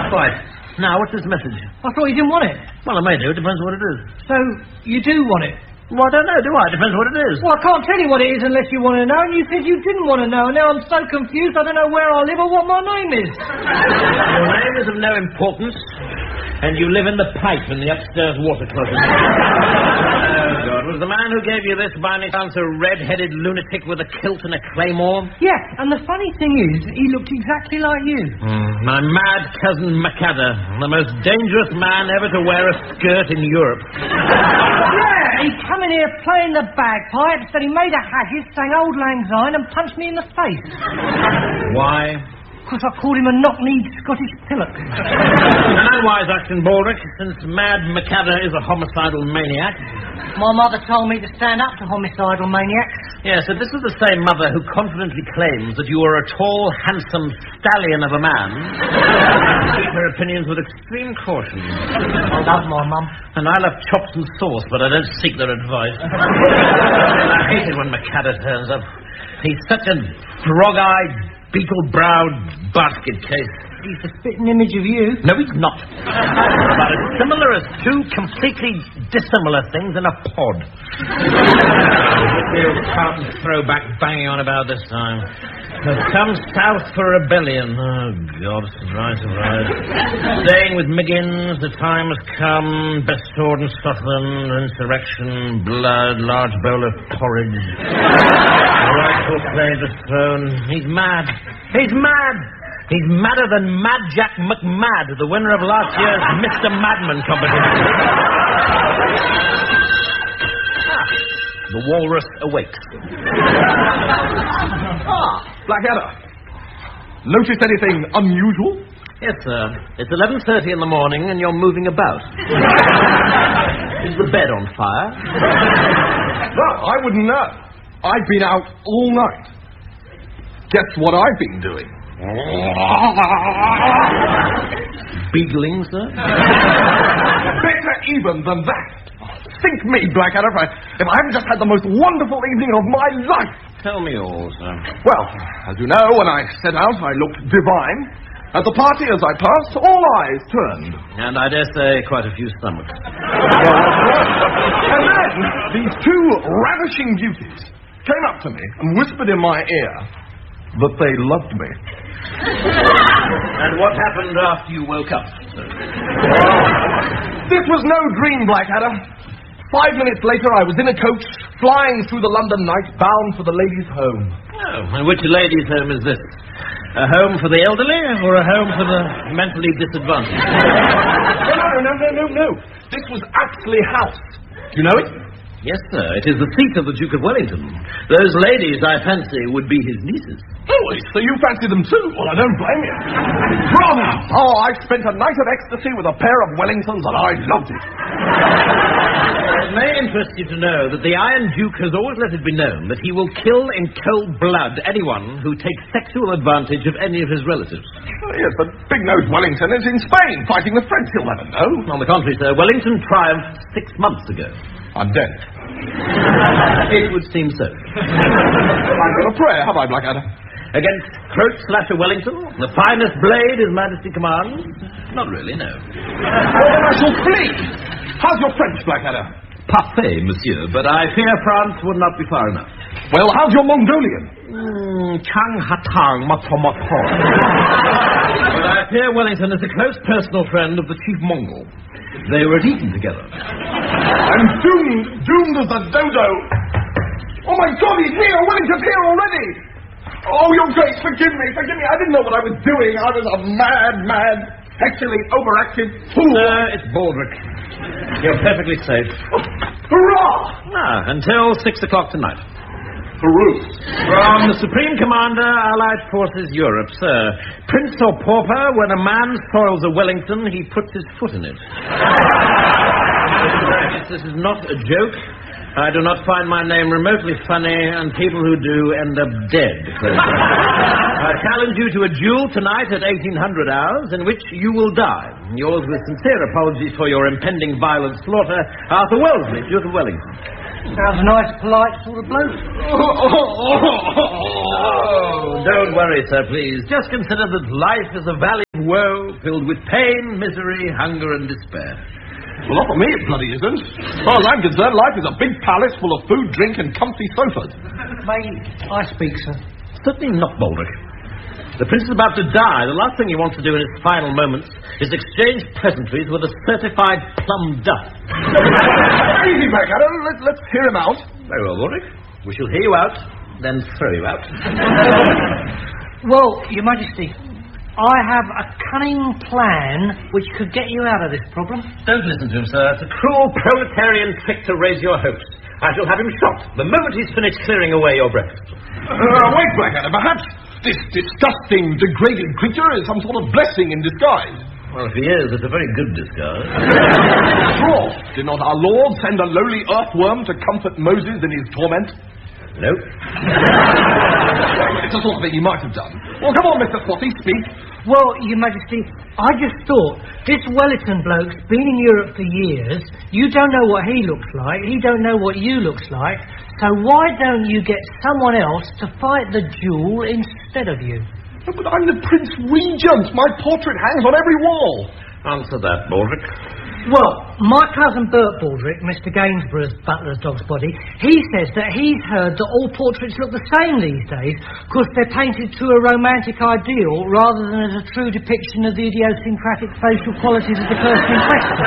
Right. Now, what's this message? I thought you didn't want it. Well, I may do. It depends what it is. So, you do want it? Well, I don't know, do I? It depends what it is. Well, I can't tell you what it is unless you want to know, and you said you didn't want to know, and now I'm so confused I don't know where I live or what my name is. Your name is of no importance, and you live in the pipe in the upstairs water closet. Oh, God. Was the man who gave you this by any chance a red-headed lunatic with a kilt and a claymore? Yeah, and the funny thing is, he looked exactly like you. My mad cousin McAdder, the most dangerous man ever to wear a skirt in Europe. Yeah, he come in here playing the bagpipes, then he made a haggis, sang Old Lang Syne and punched me in the face. Why? Because I called him a knock-kneed Scottish pillock. No wise action, Baldrick, since mad McAdder is a homicidal maniac. My mother told me to stand up to homicidal maniacs. Yes, and this is the same mother who confidently claims that you are a tall, handsome stallion of a man. Keep her opinions with extreme caution. I love my mum. And I love chops and sauce, but I don't seek their advice. I hate it when McAdder turns up. He's such a frog-eyed, beetle-browed basket case. He's a spitting image of you. No, he's not. But as similar as two completely dissimilar things in a pod. The old Carlton throwback banging on about this time. Come south for rebellion. Oh, God, surprise. Staying with Miggins, the time has come. Best sword in Scotland, insurrection, blood, large bowl of porridge. Rightful claim to throne. He's mad. He's madder than Mad Jack McMad, the winner of last year's Mr. Madman competition. The walrus awakes. Blackadder. Noticed anything unusual? Yes, sir. It's 11:30 in the morning and you're moving about. Is the bed on fire? No, I wouldn't know. I've been out all night. Guess what I've been doing? Beagling, sir? Better even than that. Think me, Blackadder, if I haven't just had the most wonderful evening of my life. Tell me all, sir. Well, as you know, when I set out, I looked divine. At the party, as I passed, all eyes turned. And I dare say quite a few stomachs. And then these two ravishing beauties came up to me and whispered in my ear that they loved me. And what happened after you woke up, sir? This was no dream, Blackadder. 5 minutes later, I was in a coach, flying through the London night, bound for the ladies' home. Oh, and which ladies' home is this? A home for the elderly or a home for the mentally disadvantaged? No. This was Apsley House. Do you know it? Yes, sir. It is the seat of the Duke of Wellington. Those ladies, I fancy, would be his nieces. Oh, so you fancy them too? Well, I don't blame you. Bravo! Oh, I spent a night of ecstasy with a pair of Wellingtons and I loved it. It may interest you to know that the Iron Duke has always let it be known that he will kill in cold blood anyone who takes sexual advantage of any of his relatives. Oh, yes, but Big-Nosed Wellington is in Spain fighting the French. He'll never know. On the contrary, sir, Wellington triumphed 6 months ago. I'm dead. It would seem so. I've got a prayer, have I, Blackadder? Against Throat-Slasher-Wellington, the finest blade His Majesty commands? Not really, no. Then I shall flee. How's your French, Blackadder? Parfait, monsieur, but I fear France would not be far enough. Well, how's your Mongolian? Chang Hatang Matomoto. But I fear Wellington is a close personal friend of the chief Mongol. They were at Eton together. I'm doomed as the dodo. Oh, my God, he's here. Wellington's here already. Oh, your Grace, forgive me. I didn't know what I was doing. I was a mad, sexually overactive fool. It's Baldrick. You're perfectly safe. Oh, hurrah! Until 6 o'clock tonight. Peru. From the Supreme Commander, Allied Forces Europe, sir. Prince or pauper, when a man soils a Wellington, he puts his foot in it. This is not a joke. I do not find my name remotely funny, and people who do end up dead. I challenge you to a duel tonight at 1800 hours, in which you will die. Yours with sincere apologies for your impending violent slaughter, Arthur Wellesley, Duke of Wellington. Sounds a nice, polite sort of bloke. Oh, don't worry, sir, please. Just consider that life is a valley of woe filled with pain, misery, hunger, and despair. Well, not for me, it bloody isn't. As far as I'm concerned, life is a big palace full of food, drink, and comfy sofas. May I speak, sir? Certainly not, Baldric. The prince is about to die. The last thing he wants to do in his final moments is exchange pleasantries with a certified plum duff. Easy, Blackadder. Let's hear him out. Very well, Baldric. We shall hear you out, then throw you out. Well, Your Majesty, I have a cunning plan which could get you out of this problem. Don't listen to him, sir. It's a cruel proletarian trick to raise your hopes. I shall have him shot the moment he's finished clearing away your breakfast. Wait, Blackadder. Perhaps this disgusting, degraded creature is some sort of blessing in disguise. Well, if he is, it's a very good disguise. After all, did not our Lord send a lowly earthworm to comfort Moses in his torment? Nope. It's the sort of thing he might have done. Well, come on, Mr. Spotty, speak. Well, Your Majesty, I just thought, this Wellington bloke's been in Europe for years. You don't know what he looks like. He don't know what you looks like. So why don't you get someone else to fight the duel instead of you? But I'm the Prince Regent. My portrait hangs on every wall. Answer that, Baldric. Well, my cousin Bert Baldric, Mr. Gainsborough's butler's dog's body, he says that he's heard that all portraits look the same these days because they're painted to a romantic ideal rather than as a true depiction of the idiosyncratic facial qualities of the person in question.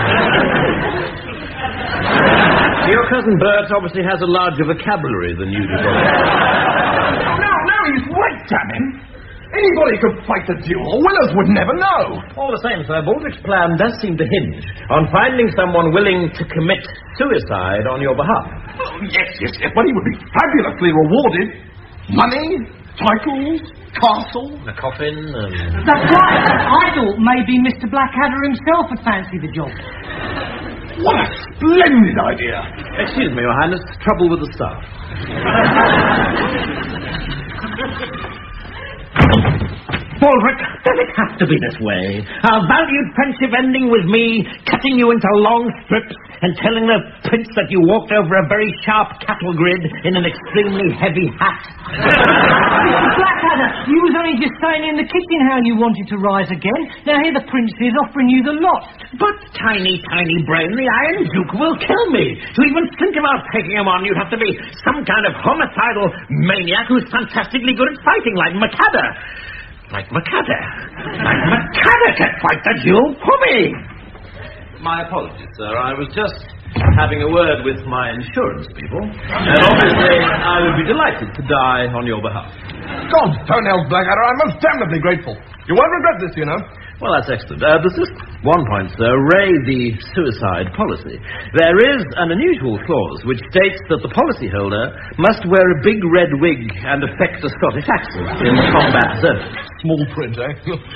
Your cousin Bert obviously has a larger vocabulary than you do. No, he's right, damn him. Anybody could fight the duel. Willers would never know. All the same, sir, Baldric's plan does seem to hinge on finding someone willing to commit suicide on your behalf. Oh, yes, but he would be fabulously rewarded. Money, titles, castle. A coffin, That's right. I thought maybe Mr. Blackadder himself would fancy the job. What a splendid idea. Excuse me, Your Highness, trouble with the staff. Baldric, does it have to be this way? Our valued friendship ending with me cutting you into long strips and telling the prince that you walked over a very sharp cattle grid in an extremely heavy hat? Mr. Blackadder, you was only just saying in the kitchen how you wanted to rise again. Now here the prince is offering you the lot. But tiny, tiny brain, the Iron Duke will kill me. To even think about taking him on, you'd have to be some kind of homicidal maniac who's fantastically good at fighting, like Macadder. Like Macadder can fight the duel for me. My apologies, sir. I was just having a word with my insurance people. And obviously, I would be delighted to die on your behalf. God's toenails, Blackadder. I'm most damnably grateful. You won't regret this, you know. Well, that's excellent. There's just one point, sir. Ray the suicide policy. There is an unusual clause which states that the policyholder must wear a big red wig and affect a Scottish accent in combat service. Small print, eh?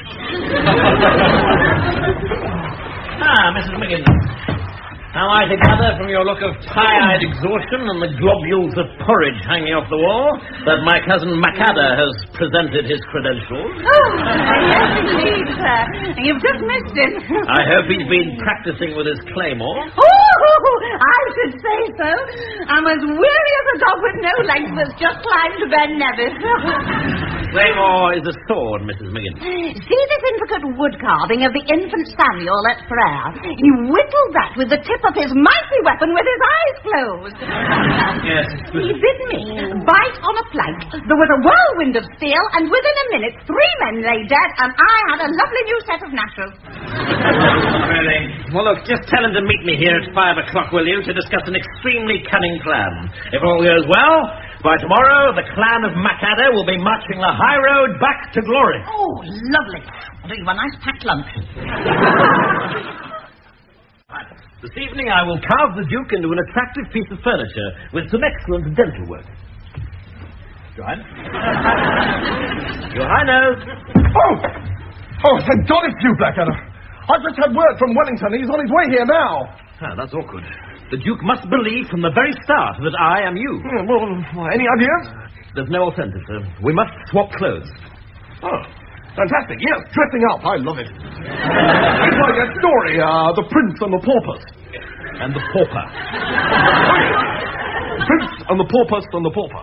Mrs. Miggins. Am I to gather from your look of tired exhaustion and the globules of porridge hanging off the wall that my cousin Macadder has presented his credentials? Oh, yes, indeed, sir. You've just missed him. I hope he's been practicing with his claymore. Oh, I should say so. I'm as weary as a dog with no legs that's just climbed to Ben Nevis. Claymore is a sword, Mrs. Miggins. See this intricate wood carving of the infant Samuel at prayer? He whittled that with the tip of his mighty weapon with his eyes closed. Yes. He bid me bite on a plank. There was a whirlwind of steel, and within a minute 3 men lay dead, and I had a lovely new set of nashes. Really? Well, look, just tell him to meet me here at 5 o'clock, will you, to discuss an extremely cunning plan. If all goes well, by tomorrow, the clan of Macadder will be marching the high road back to glory. Oh, lovely. I'll do you a nice packed lunch. This evening I will carve the Duke into an attractive piece of furniture with some excellent dental work. Your Highness? Your Highness? Oh, thank God it's you, Blackadder. I've just had word from Wellington. He's on his way here now. That's awkward. The Duke must believe from the very start that I am you. Well, any ideas? There's no alternative, sir. We must swap clothes. Oh, fantastic. Yes, dressing up. I love it. It's like a story, The Prince and the Paupers. And the Pauper. Prince and the porpoise and the pauper.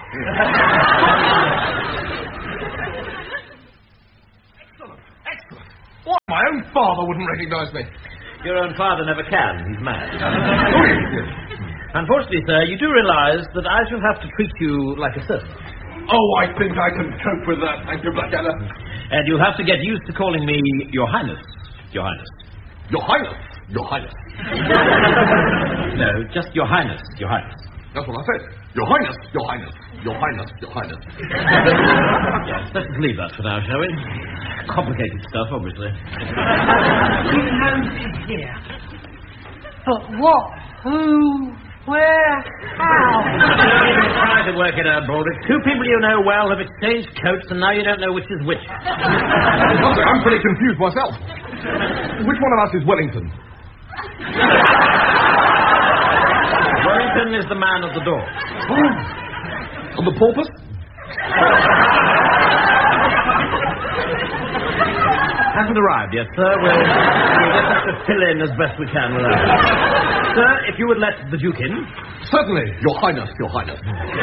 Excellent. Why, my own father wouldn't recognise me. Your own father never can. He's mad. Oh, yes. Unfortunately, sir, you do realise that I shall have to treat you like a servant. Oh, I think I can cope with that. Thank you, Blackadder. And you'll have to get used to calling me Your Highness. Your Highness. Your Highness. Your Highness. No, just Your Highness. Your Highness. That's what I said. Your Highness. Your Highness. Your Highness. Your Highness. Yes, let's leave that for now, shall we? Complicated stuff, obviously. You know she's here. But what? Who? Where? How? Try to work it out, Baldrick. Two people you know well have exchanged coats, and now you don't know which is which. I'm pretty confused myself. Which one of us is Wellington? Wellington is the man at the door. Oh. And the porpoise? Hasn't arrived yet, sir. We'll just have to fill in as best we can without it. Sir, if you would let the Duke in. Certainly, Your Highness, Your Highness.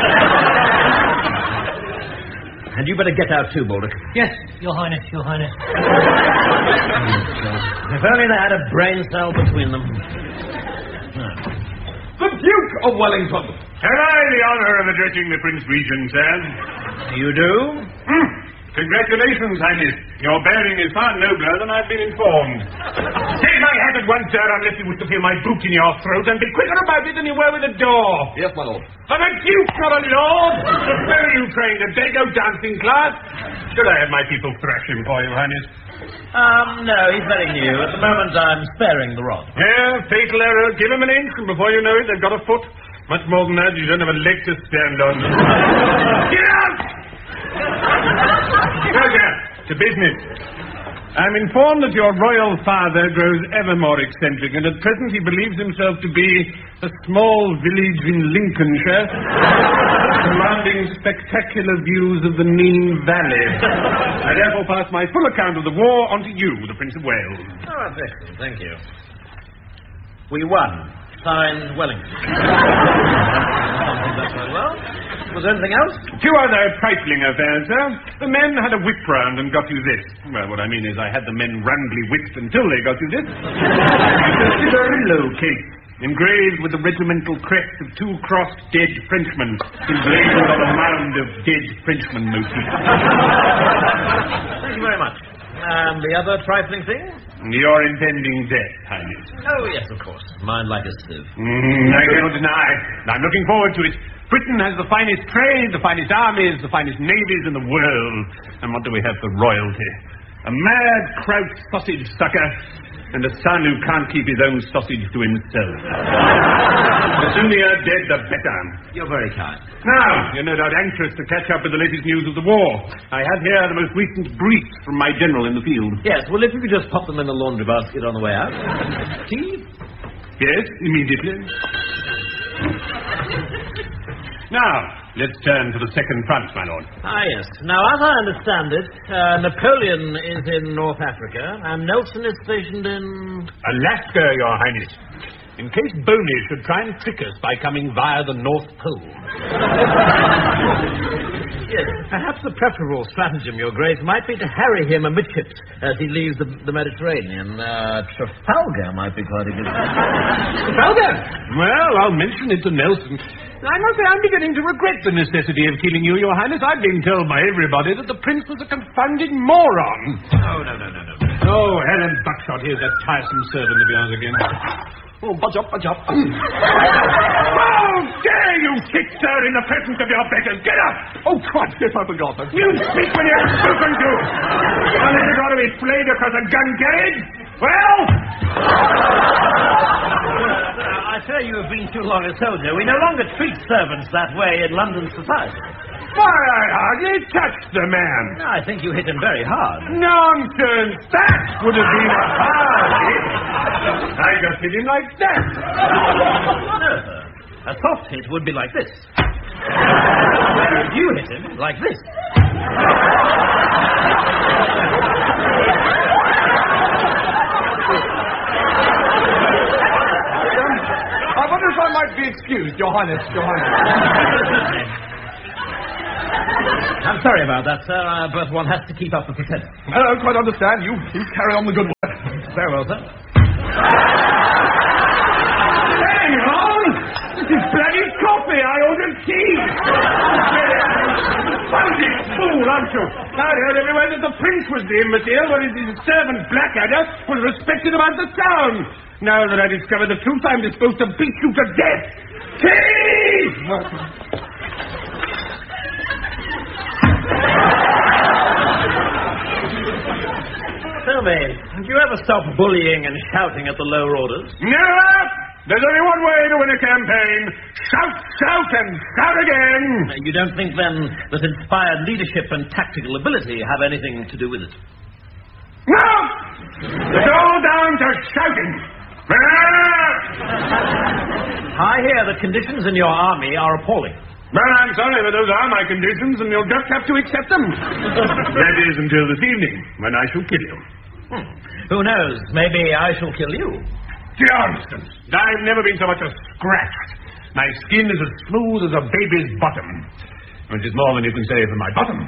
And you better get out too, Baldrick. Yes, Your Highness, Your Highness. If only they had a brain cell between them. The Duke of Wellington. Have I the honour of addressing the Prince Regent, sir? You do? Congratulations, Highness. Your bearing is far nobler than I've been informed. Take my hat at once, sir, unless you wish to feel my boot in your throat, and be quicker about it than you were with the door. Yes, my lord. I'm a duke, not a lord. Where are you trained? A Dago dancing class? Should I have my people thrash him for you, Highness? No, he's very new. At the moment, I'm sparing the rod. Yeah, fatal error. Give him an inch, and before you know it, they've got a foot. Much more than that, you don't have a leg to stand on. Get out! Roger, to business. I'm informed that your royal father grows ever more eccentric, and at present he believes himself to be a small village in Lincolnshire, commanding spectacular views of the Nene Valley. I therefore pass my full account of the war on to you, the Prince of Wales. Oh, that's excellent. Thank you. We won. Signed, Wellington. That's very well. Was there anything else? Two other trifling affairs, sir. The men had a whip round and got you this. Well, what I mean is I had the men roundly whipped until they got you this. It's a very low case, engraved with the regimental crest of two crossed dead Frenchmen, emblazoned on a mound of dead Frenchman motifs. Thank you very much. And the other trifling thing? Your impending death, Highness. Oh, yes, of course. Mine like a sieve. I cannot deny. I'm looking forward to it. Britain has the finest trade, the finest armies, the finest navies in the world. And what do we have for royalty? A mad kraut sausage sucker and a son who can't keep his own sausage to himself. The sooner you're dead, the better. You're very kind. Now, you're no doubt anxious to catch up with the latest news of the war. I have here the most recent briefs from my general in the field. Yes, well, if you could just pop them in the laundry basket on the way out. Tea? Yes, immediately. Now, let's turn to the second front, my lord. Ah, yes. Now, as I understand it, Napoleon is in North Africa, and Nelson is stationed in... Alaska, your highness. In case Boney should try and trick us by coming via the North Pole. Yes, perhaps the preferable stratagem, Your Grace, might be to harry him amidships as he leaves the Mediterranean. Trafalgar might be quite a good... Trafalgar? Well, I'll mention it to Nelson. I must say I'm beginning to regret the necessity of killing you, Your Highness. I've been told by everybody that the Prince was a confounded moron. Oh, no. Oh, Helen Buckshot, here's that tiresome servant of yours again. Oh, budge up. How dare you sit, sir, in the presence of your betters? Get up! Oh, Christ, yes, I forgot. You speak when you're spoken to. And if you're going to be flayed across a gun carriage, well... I fear you have been too long a soldier. We no longer treat servants that way in London society. Why, I hardly touched the man. I think you hit him very hard. Nonsense! That would have been a hard hit. I just hit him like that. No, sir. A soft hit would be like this. You hit him like this. I wonder if I might be be excused, Your Highness, Your Highness. I'm sorry about that, sir, but one has to keep up the pretense. I don't quite understand. You carry on the good work. Very well, sir. Hang on! This is bloody coffee. I ordered tea. Funky fool, aren't you? I heard everywhere that the prince was the imbecile, whereas his servant Blackadder was respected about the town. Now that I discover the truth, I'm disposed to beat you to death. Tea! Tell me, do you ever stop bullying and shouting at the lower orders? Never! There's only one way to win a campaign. Shout, shout, and shout again! You don't think, then, that inspired leadership and tactical ability have anything to do with it? No! It's all down to shouting. I hear the conditions in your army are appalling. Well, I'm sorry, but those are my conditions, and you'll just have to accept them. That is until this evening, when I shall kill you. Who knows? Maybe I shall kill you. Johnston, I've never been so much as scratched. My skin is as smooth as a baby's bottom. Which is more than you can say for my bottom.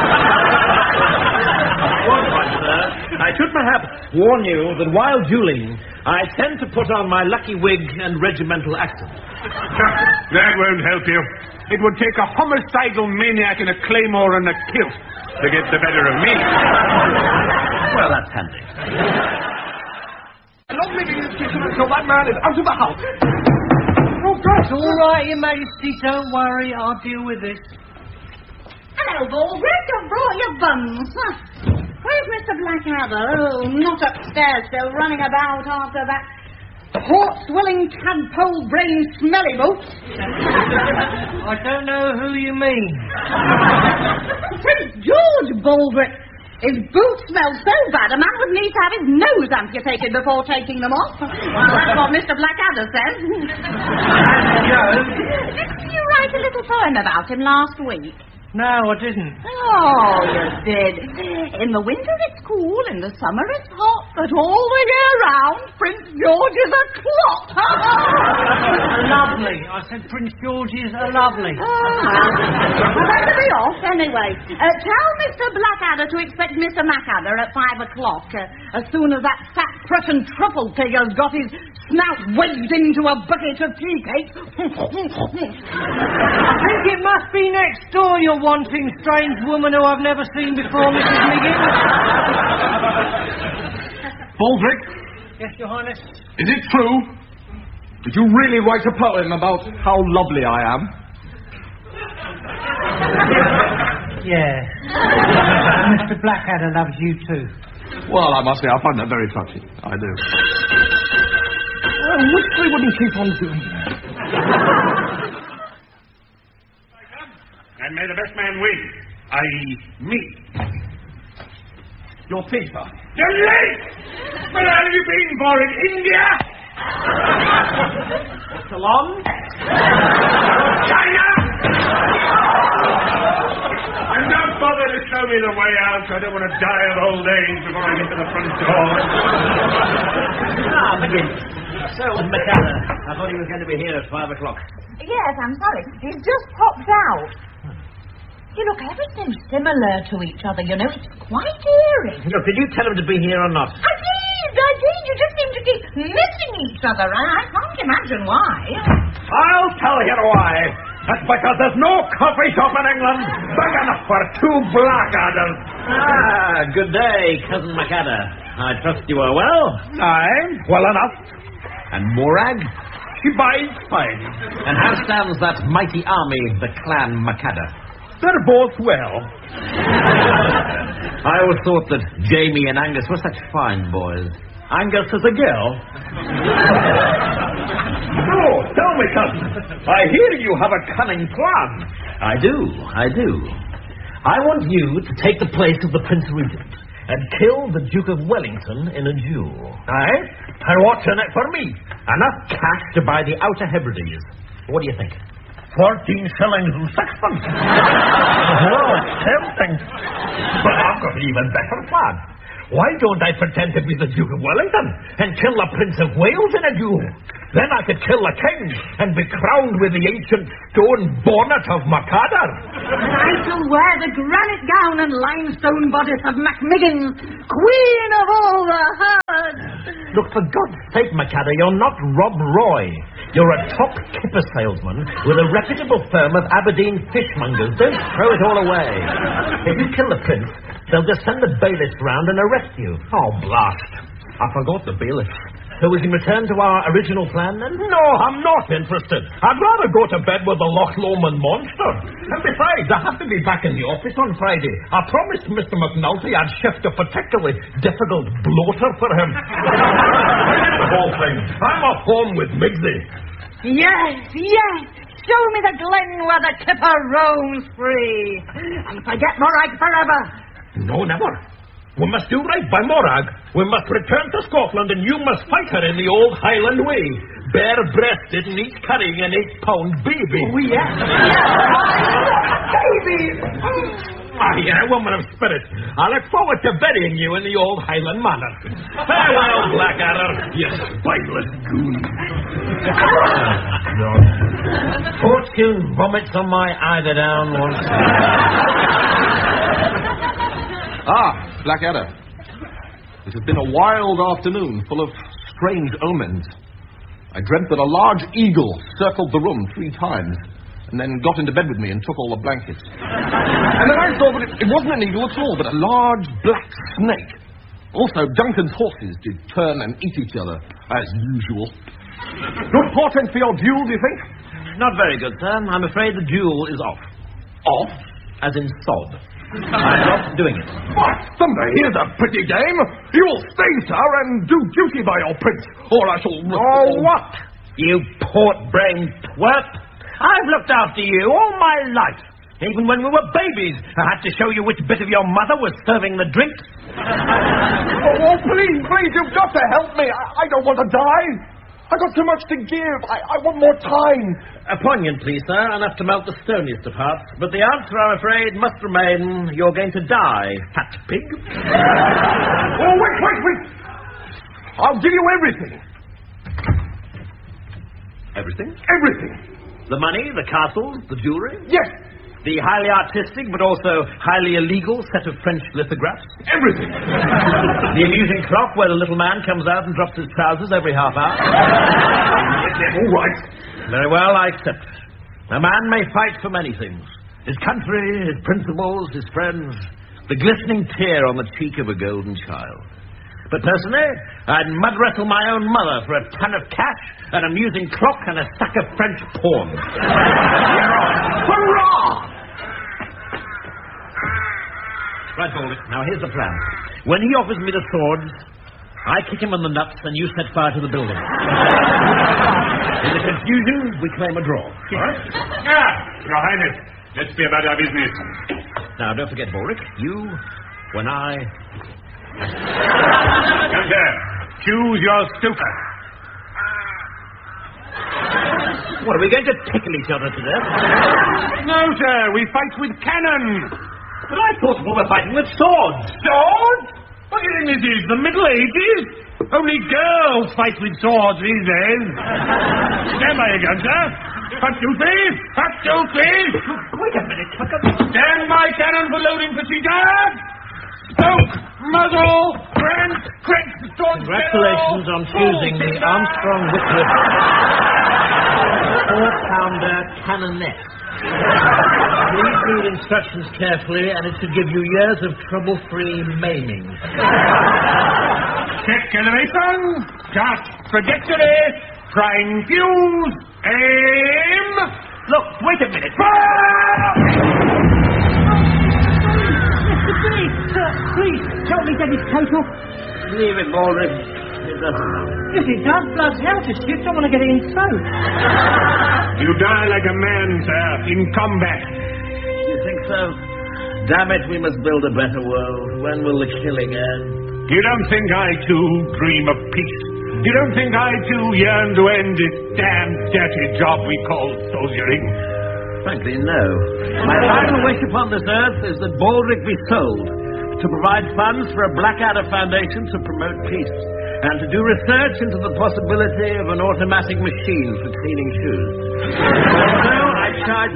Sir, I should perhaps warn you that while dueling, I tend to put on my lucky wig and regimental accent. That won't help you. It would take a homicidal maniac in a claymore and a kilt to get the better of me. Well, that's handy. I'm not leaving this kitchen until that man is out of the house. Oh, that's all right, Your Majesty. Don't worry. I'll deal with this. Hello, Baldrick. I've brought your buns. Where's Mr. Blackadder? Oh, not upstairs, still running about after that port-swilling, tadpole-brained smelly boots. I don't know who you mean. Prince George, Baldrick. His boots smell so bad, a man would need to have his nose amputated before taking them off. That's what Mr. Blackadder says. Didn't you write a little poem about him last week? No, I didn't. Oh, you did. In the winter it's cool, in the summer it's hot, but all the year round, Prince George is a clot. Lovely. I said Prince George is lovely. Oh, well, better be off anyway. Tell Mr. Blackadder to expect Mr. Macadder at 5 o'clock, as soon as that fat Prussian truffle pig has got his snout waded into a bucket of tea cake. I think it must be next door you're wanting, strange woman who I've never seen before, Mrs. Miggins. Baldrick, Yes, Your Highness. is it true? Did you really write a poem about how lovely I am? Yeah. Mr. Blackadder loves you too. Well, I must say, I find that very touching. I do. I wish they wouldn't keep on doing that. And may the best man win. I.e., me. Your paper. You're late! Where have you been for, in India? Salon? China! And don't bother to show me the way out. I don't want to die of old age before I get to the front door. McGinnis. So, Macadder, I thought he was going to be here at 5 o'clock. Yes, I'm sorry. He's just popped out. You look ever so similar to each other, you know. It's quite eerie. Look, did you tell him to be here or not? I did. You just seem to keep missing each other. I can't imagine why. I'll tell you why. That's because there's no coffee shop in England big enough for 2 Blackadders. Good day, Cousin Macadder. I trust you are well. I'm well enough. And Morag? She bides fine. And how stands that mighty army, the Clan Macadder? They're both well. I always thought that Jamie and Angus were such fine boys. Angus is a girl. Oh, tell me, cousin. I hear you have a cunning plan. I do. I want you to take the place of the Prince Regent and kill the Duke of Wellington in a duel. Aye? And what's in it for me? Enough cash to buy the Outer Hebrides. What do you think? 14 shillings and sixpence. Oh, it's tempting. But I've got an even better plan. Why don't I pretend to be the Duke of Wellington and kill the Prince of Wales in a duel? Then I could kill the king and be crowned with the ancient stone bonnet of MacAdar. And I shall wear the granite gown and limestone bodice of Macmiggins, queen of all the herd. Look, for God's sake, MacAdar, you're not Rob Roy. You're a top kipper salesman with a reputable firm of Aberdeen fishmongers. Don't throw it all away. If you kill the prince, they'll just send the bailiffs round and arrest you. Oh, blast. I forgot the bailiff. So we can return to our original plan, then? No, I'm not interested. I'd rather go to bed with the Loch Lomond monster. And besides, I have to be back in the office on Friday. I promised Mr. McNulty I'd shift a particularly difficult bloater for him. The whole thing. I'm off home with Migsy. Yes. Show me the glen where the kipper roams free. And forget Morag forever. No, never. We must do right by Morag. We must return to Scotland and you must fight her in the old Highland way. Bare-breasted and each carrying an 8-pound baby. Oh, yes. Baby! Yeah, woman of spirit. I look forward to burying you in the old Highland manner. Farewell, Blackadder, you spineless goon. Fortune vomits on my eiderdown once. Blackadder. It has been a wild afternoon, full of strange omens. I dreamt that a large eagle circled the room 3 times, and then got into bed with me and took all the blankets. And then I saw that it wasn't an eagle at all, but a large black snake. Also, Duncan's horses did turn and eat each other, as usual. Good portent for your duel, do you think? Not very good, sir. I'm afraid the duel is off. Off? As in sod. I'm not doing it. What? Thunder, here's a pretty game. You will stay, sir, and do duty by your prince, or I shall... Oh, what? You port-brained twerp. I've looked after you all my life. Even when we were babies, I had to show you which bit of your mother was serving the drinks. Oh, please, you've got to help me. I don't want to die. I got too much to give. I want more time. A poignant plea, sir, enough to melt the stoniest of hearts. But the answer, I'm afraid, must remain, you're going to die, fat pig. Oh, wait. I'll give you everything. Everything? Everything. The money, the castles, the jewellery? Yes. The highly artistic but also highly illegal set of French lithographs? Everything. The amusing clock where the little man comes out and drops his trousers every half hour? All right. Very well, I accept it. A man may fight for many things. His country, his principles, his friends. The glistening tear on the cheek of a golden child. But personally, I'd mud wrestle my own mother for a ton of cash, an amusing clock, and a stack of French porn. Hurrah! Right, Baldy. Now, here's the plan. When he offers me the swords, I kick him on the nuts and you set fire to the building. In the confusion, we claim a draw. All right? Your Highness, let's be about our business. Now, don't forget, Balric, you, when I... Come there. Choose your stoker. What, are we going to tickle each other to death? No, sir, we fight with cannon. But I thought we were fighting with swords. Swords? What do you think this is, the Middle Ages? Only girls fight with swords these days. Stand by your gun, sir. Cut you, please. Wait a minute, Tucker. Stand by cannon for loading procedure. Stoke, muzzle, Grant, crank the sword. Congratulations on choosing the Armstrong Whitworth 4-pounder cannonet. Please read instructions carefully, and it should give you years of trouble-free maiming. Check elevation. Start trajectory. Prime fuse. Aim. Look, wait a minute. Please, help me get his coat off. Leave it, Baldrick. It doesn't. Yes, it does. Blood's hell to shift. I want to get it in soaked. You die like a man, sir, in combat. You think so? Damn it, we must build a better world. When will the killing end? You don't think I, too, dream of peace? You don't think I, too, yearn to end this damn dirty job we call soldiering? Frankly, no. My final wish upon this earth is that Baldrick be sold to provide funds for a Blackadder Foundation to promote peace, and to do research into the possibility of an automatic machine for cleaning shoes. So I charge...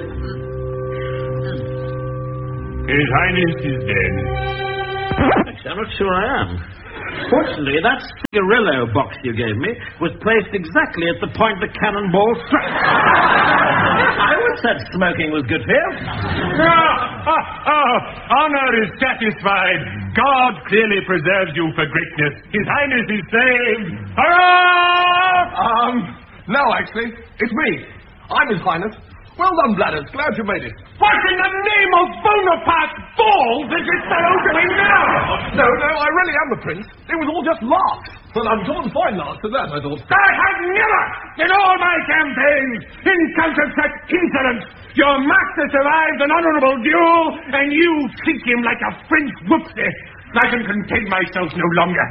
His Highness is dead. Actually, I'm not sure I am. Fortunately, that cigarillo box you gave me was placed exactly at the point the cannonball struck. I always said smoking was good for you. Honor is satisfied. God clearly preserves you for greatness. His Highness is saved. Hurrah! No, actually, it's me. I'm His Highness. Well done, Bladders. Glad you made it. What in the name of Bonaparte balls is it that I'm doing now? No, I really am the prince. It was all just laughs. Well, I'm doing fine after that, I thought. I have never, in all my campaigns, encountered such insolence. Your master survived an honorable duel, and you treat him like a French whoopsie. I can contain myself no longer.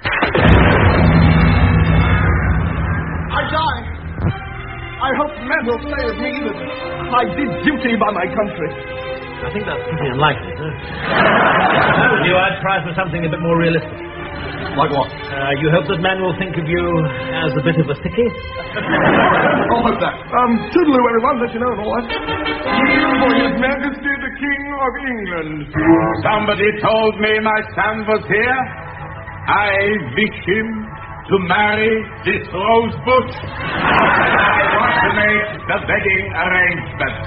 I die. I hope men will say of me that I did duty by my country. I think that's pretty unlikely, sir. I'd try for something a bit more realistic. Like what? You hope that men will think of you as a bit of a sickie? I'll hope that. Toodaloo, everyone, let you know and all that. For His Majesty the King of England. Somebody told me my son was here. I wish him to marry this rose bush. I want to make the wedding arrangements.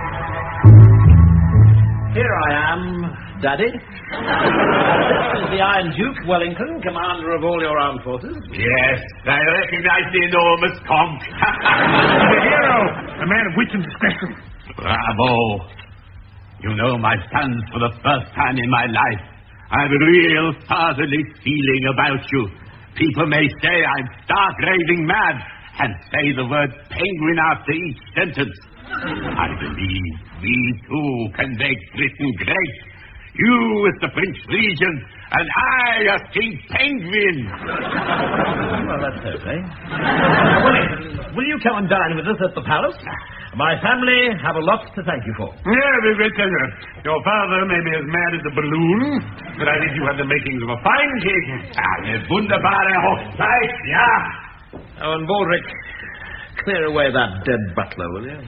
Here I am, Daddy. This is the Iron Duke, Wellington, commander of all your armed forces. Yes, I recognize the enormous conch. The hero, a man of wit and discretion. Bravo. You know my sons for the first time in my life. I have a real fatherly feeling about you. People may say I'm stark raving mad and say the word penguin after each sentence. I believe we too can make Britain great. You as the Prince Regent and I as King Penguin. Well, that's okay. Will you come and dine with us at the palace? My family have a lot to thank you for. Yeah, with great pleasure. Your father may be as mad as a balloon, but I think you have the makings of a fine king. Eine wunderbare Hochzeit, ja. Oh, and Baldric, clear away that dead butler, will you?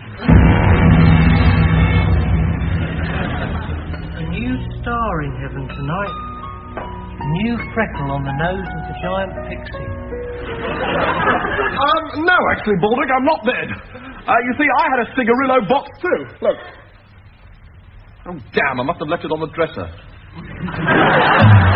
A new star in heaven tonight. A new freckle on the nose of the giant pixie. No, actually, Baldric, I'm not dead. You see, I had a cigarillo box too. Look. Oh, damn, I must have left it on the dresser.